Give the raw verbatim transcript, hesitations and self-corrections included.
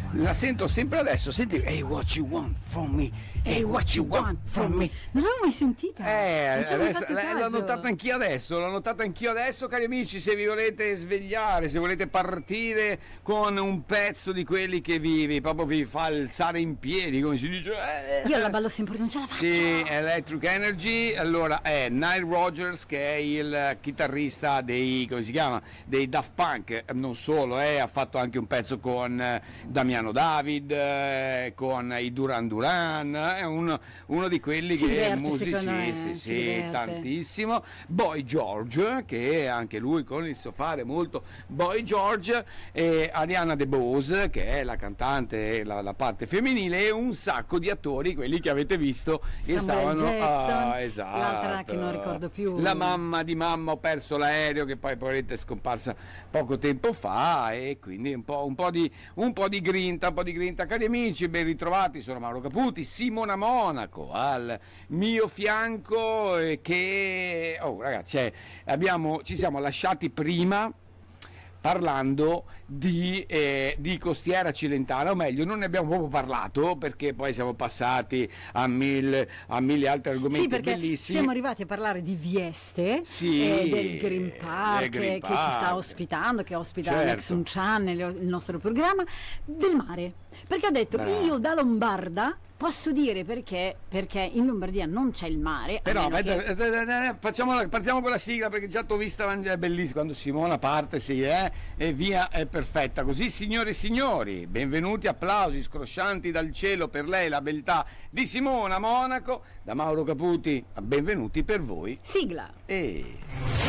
La sento sempre adesso, senti, hey what you want from me, hey what you want from me. Non l'avevo mai sentita. Eh, Non adesso, l'ho notata anch'io adesso, l'ho notata anch'io adesso, cari amici. Se vi volete svegliare, se volete partire con un pezzo di quelli che vivi, proprio vi fa alzare in piedi, come si dice. Eh, Io la ballo sempre, non ce la faccio. Sì, Electric Energy. Allora è Nile Rodgers, che è il chitarrista dei, come si chiama, dei Daft Punk, non solo, eh, ha fatto anche un pezzo con eh, Damiano David, eh, con i Duran Duran, è uno, uno di quelli si che diverte, musicisti, sì, sì, tantissimo. Boy George, che è anche lui con il suo fare molto Boy George, e Ariana DeBose, che è la cantante, la, la parte femminile, e un sacco di attori, quelli che avete visto che Samuel stavano Jackson, ah, esatto, l'altra che non ricordo più, la mamma di Mamma ho perso l'aereo, che poi probabilmente è scomparsa poco tempo fa, e quindi un po', un po' di un po' di grinta, un po' di grinta. Cari amici, ben ritrovati, sono Mauro Caputi, Simona Monaco al mio fianco, eh, che oh ragazzi, cioè, abbiamo, ci siamo lasciati prima parlando di, eh, di Costiera Cilentana, o meglio non ne abbiamo proprio parlato, perché poi siamo passati a mille, a mille altri argomenti, sì, perché bellissimi. Siamo arrivati a parlare di Vieste, sì, eh, del Green Park, Green che, Park. che ci sta ospitando, che ospita Certo. Next Un Channel, il nostro programma, del mare, perché ha detto Bravo. io da lombarda posso dire perché, perché in Lombardia non c'è il mare. Però che... eh, facciamo, partiamo con la sigla, perché già t'ho vista, è bellissima quando Simona parte, sì, eh, e via, è perfetta così. Signore e signori, benvenuti, applausi scroscianti dal cielo per lei, la beltà di Simona Monaco, da Mauro Caputi, benvenuti per voi. Sigla. E